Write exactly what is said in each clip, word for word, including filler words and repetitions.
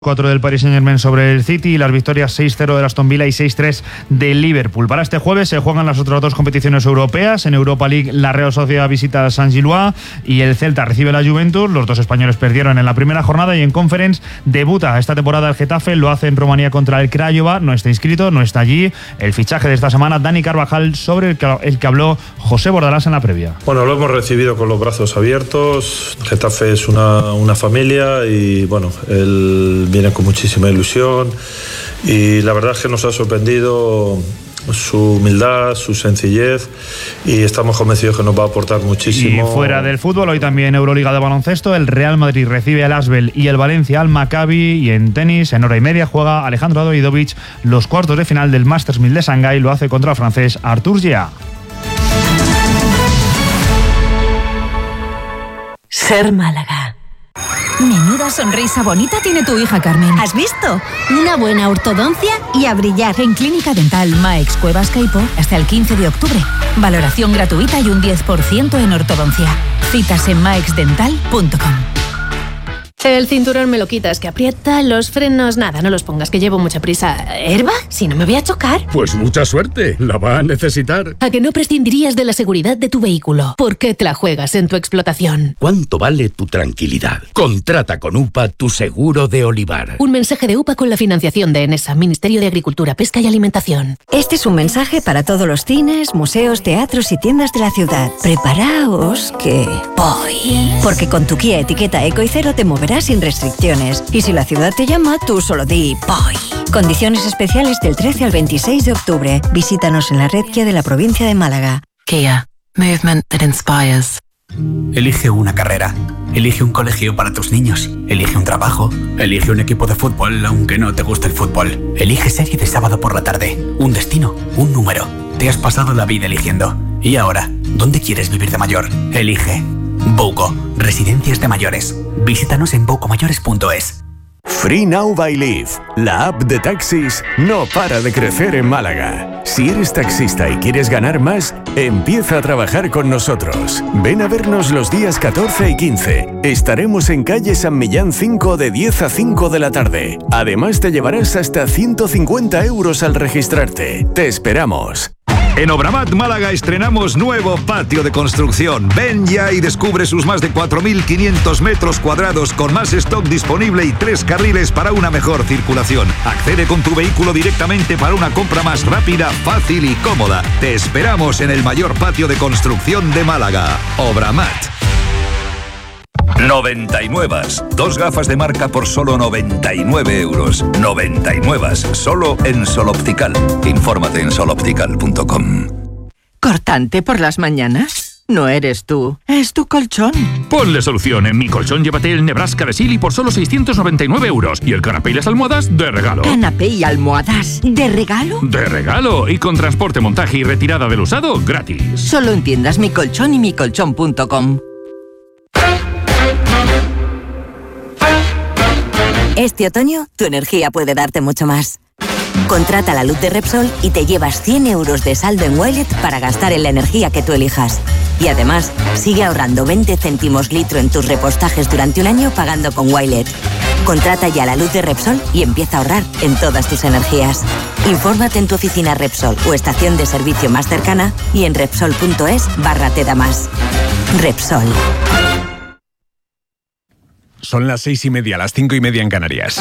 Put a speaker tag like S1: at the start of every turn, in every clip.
S1: cuatro del Paris Saint-Germain sobre el City y las victorias seis cero del Aston Villa y seis tres del Liverpool. Para este jueves se juegan las otras dos competiciones europeas. En Europa League, la Real Sociedad visita a Saint-Gilloise y el Celta recibe la Juventus. Los dos españoles perdieron en la primera jornada y en Conference debuta esta temporada el Getafe. Lo hace en Rumanía contra el Craiova. No está inscrito, no está allí. El fichaje de esta semana, Dani Carvajal, sobre el que, el que habló José Bordalás en la previa.
S2: Bueno, lo hemos recibido con los brazos abiertos. Getafe es una, una familia y bueno, el viene con muchísima ilusión y la verdad es que nos ha sorprendido su humildad, su sencillez y estamos convencidos que nos va a aportar muchísimo.
S1: Y fuera del fútbol, hoy también Euroliga de baloncesto, el Real Madrid recibe al Asbel y el Valencia al Maccabi, y en tenis, en hora y media, juega Alejandro Davidovich los cuartos de final del Masters mil de Shanghái, lo hace contra el francés Arthur Gia.
S3: Ser Málaga.
S4: Menuda sonrisa bonita tiene tu hija Carmen.
S3: ¿Has visto? Una buena ortodoncia y a brillar.
S4: En Clínica Dental Maex Cuevas Caipo hasta el quince de octubre. Valoración gratuita y un diez por ciento en ortodoncia. Citas en maeix dental punto com.
S5: El cinturón me lo quitas, que aprieta, los frenos, nada, no los pongas, que llevo mucha prisa. ¿Herba? Si no me voy a chocar.
S6: Pues mucha suerte, la va a necesitar.
S5: ¿A que no prescindirías de la seguridad de tu vehículo? ¿Por qué te la juegas en tu explotación?
S6: ¿Cuánto vale tu tranquilidad? Contrata con U P A tu seguro de olivar.
S5: Un mensaje de U P A con la financiación de ENESA, Ministerio de Agricultura, Pesca y Alimentación.
S3: Este es un mensaje para todos los cines, museos, teatros y tiendas de la ciudad. Preparaos que voy. Porque con tu Kia etiqueta Eco y Cero te moverás sin restricciones. Y si la ciudad te llama, tú solo di voy. Condiciones especiales del trece al veintiséis de octubre. Visítanos en la red Kia de la provincia de Málaga.
S7: Kia. Movement that inspires.
S8: Elige una carrera. Elige un colegio para tus niños. Elige un trabajo. Elige un equipo de fútbol, aunque no te guste el fútbol. Elige serie de sábado por la tarde. Un destino. Un número. Te has pasado la vida eligiendo. ¿Y ahora? ¿Dónde quieres vivir de mayor? Elige. Bouco, residencias de mayores. Visítanos en bouco mayores punto es.
S9: Free Now by Leaf, la app de taxis, no para de crecer en Málaga. Si eres taxista y quieres ganar más, empieza a trabajar con nosotros. Ven a vernos los días catorce y quince. Estaremos en calle San Millán cinco de diez a cinco de la tarde. Además te llevarás hasta ciento cincuenta euros al registrarte. Te esperamos.
S10: En Obramat Málaga estrenamos nuevo patio de construcción. Ven ya y descubre sus más de cuatro mil quinientos metros cuadrados con más stock disponible y tres carriles para una mejor circulación. Accede con tu vehículo directamente para una compra más rápida, fácil y cómoda. Te esperamos en el mayor patio de construcción de Málaga. Obramat. noventa y nueve. Dos gafas de marca por solo noventa y nueve euros. noventa y nueve. Solo en Sol Optical. Infórmate en sol optical punto com.
S11: ¿Cortante por las mañanas? No eres tú, es tu colchón.
S12: Ponle solución. En Mi Colchón llévate el Nebraska de Silly por solo seiscientos noventa y nueve euros. Y el canapé y las almohadas de regalo.
S11: ¿Canapé y almohadas de regalo?
S12: De regalo. Y con transporte, montaje y retirada del usado gratis.
S11: Solo en tiendas Mi Colchón y mi colchón punto com.
S3: Este otoño, tu energía puede darte mucho más. Contrata la luz de Repsol y te llevas cien euros de saldo en Wilet para gastar en la energía que tú elijas. Y además, sigue ahorrando veinte céntimos litro en tus repostajes durante un año pagando con Wilet. Contrata ya la luz de Repsol y empieza a ahorrar en todas tus energías. Infórmate en tu oficina Repsol o estación de servicio más cercana y en repsol punto es barra te da más. Repsol.
S13: Son las seis y media, las cinco y media en Canarias.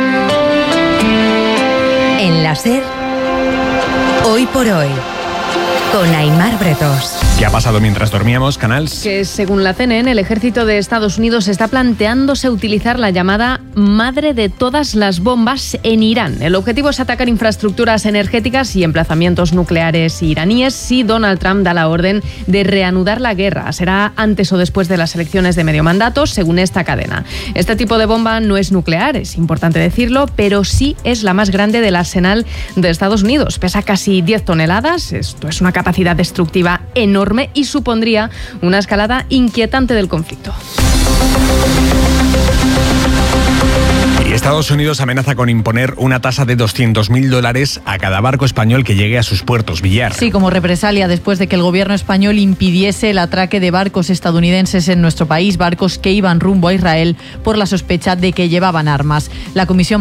S4: En la SER, hoy por hoy, con Aimar Bretos.
S13: ¿Qué ha pasado mientras dormíamos, Canals?
S5: Que según la C N N, el ejército de Estados Unidos está planteándose utilizar la llamada madre de todas las bombas en Irán. El objetivo es atacar infraestructuras energéticas y emplazamientos nucleares iraníes si Donald Trump da la orden de reanudar la guerra. Será antes o después de las elecciones de medio mandato, según esta cadena. Este tipo de bomba no es nuclear, es importante decirlo, pero sí es la más grande del arsenal de Estados Unidos. Pesa casi diez toneladas, esto es una capacidad destructiva enorme y supondría una escalada inquietante del conflicto.
S13: Estados Unidos amenaza con imponer una tasa de doscientos mil dólares a cada barco español que llegue a sus puertos. Villar.
S14: Sí, como represalia después de que el gobierno español impidiese el atraque de barcos estadounidenses en nuestro país, barcos que iban rumbo a Israel por la sospecha de que llevaban armas. La Comisión